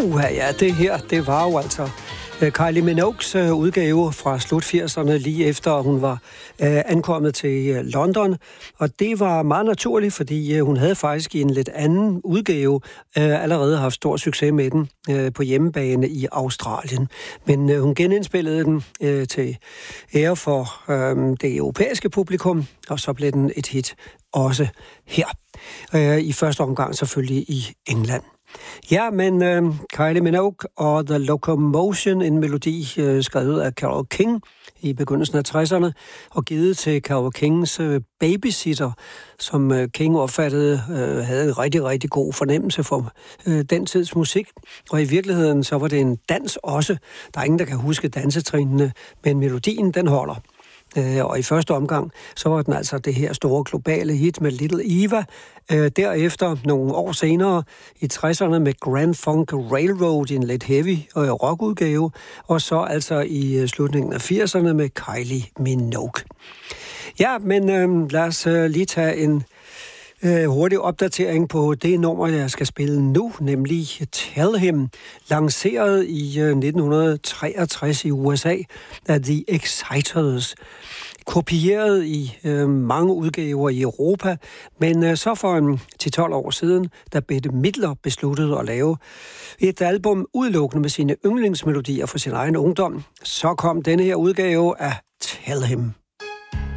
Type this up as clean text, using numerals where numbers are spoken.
Ja, det her, det var jo altså Kylie Minogues udgave fra slut 80'erne, lige efter hun var ankommet til London. Og det var meget naturligt, fordi hun havde faktisk i en lidt anden udgave allerede haft stor succes med den på hjemmebane i Australien. Men hun genindspillede den til ære for det europæiske publikum, og så blev den et hit også her. I første omgang selvfølgelig i England. Ja, men Kylie Minogue og The Locomotion, en melodi skrevet af Carole King i begyndelsen af 60'erne, og givet til Carole Kings babysitter, som King opfattede havde en rigtig, rigtig god fornemmelse for den tids musik. Og i virkeligheden så var det en dans også. Der er ingen, der kan huske dansetrinene, men melodien, den holder. Og i første omgang, så var den altså det her store globale hit med Little Eva. Derefter, nogle år senere, i 60'erne med Grand Funk Railroad i en lidt heavy rockudgave. Og så altså i slutningen af 80'erne med Kylie Minogue. Ja, men lad os lige tage en hurtig opdatering på det nummer, jeg skal spille nu, nemlig Tell Him, lanceret i 1963 i USA af The Exciters. Kopieret i mange udgaver i Europa, men så for 10-12 år siden, da Bette Midler besluttede at lave et album udelukkende med sine yndlingsmelodier fra sin egen ungdom, så kom denne her udgave af Tell Him.